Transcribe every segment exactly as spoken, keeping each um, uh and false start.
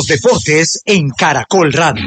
deportes en Caracol Radio.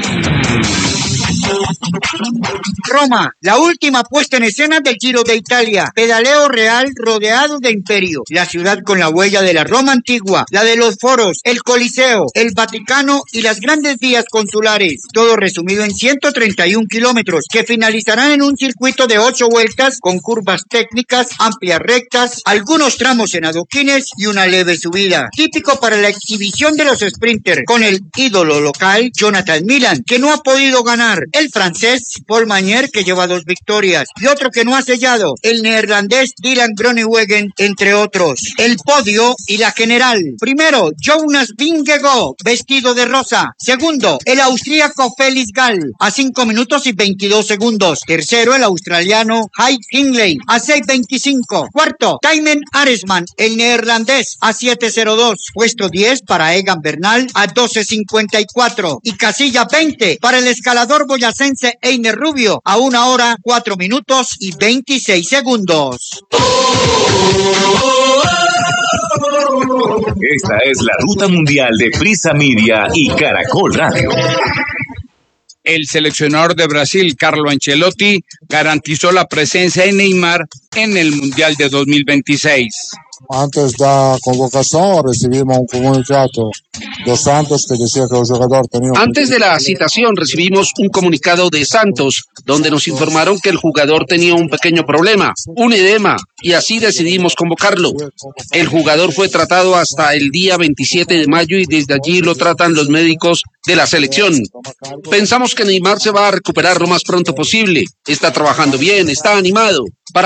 Roma, la última puesta en escena del Giro de Italia. Pedaleo real rodeado de imperio. La ciudad con la huella de la Roma antigua, la de los foros, el Coliseo, el Vaticano y las grandes vías consulares. Todo resumido en ciento treinta y un kilómetros que finalizarán en un circuito de ocho vueltas con curvas técnicas, amplias rectas, algunos tramos en adoquines y una leve subida. Típico para la exhibición de los sprinters, con el ídolo local Jonathan Milan, que no ha podido ganar, el francés Paul Magnier, que lleva dos victorias, y otro que no ha sellado, el neerlandés Dylan Groenewegen, entre otros. El podio y la general. Primero, Jonas Vingegaard, vestido de rosa. Segundo, el austríaco Felix Gall, a cinco minutos y veintidós segundos. Tercero, el australiano Hai Hindley, a seis veinticinco. Cuarto, Thymen Arensman, el neerlandés, a siete cero dos. Puesto diez para Egan Bernal, a doce cincuenta y cuatro. Y casilla veinte para el escalador boyacense Einer Rubio, a una hora, cuatro minutos y veintiséis segundos. Esta es la ruta mundial de Prisa Media y Caracol Radio. El seleccionador de Brasil, Carlo Ancelotti, garantizó la presencia de Neymar en el Mundial de dos mil veintiséis. Antes da convocación recibimos un comunicado de Santos que decía que el jugador tenía... Antes de la citación recibimos un comunicado de Santos donde nos informaron que el jugador tenía un pequeño problema, un edema, y así decidimos convocarlo. El jugador fue tratado hasta el día veintisiete de mayo y desde allí lo tratan los médicos de la selección. Pensamos que Neymar se va a recuperar lo más pronto posible. Está trabajando bien, está animado. Para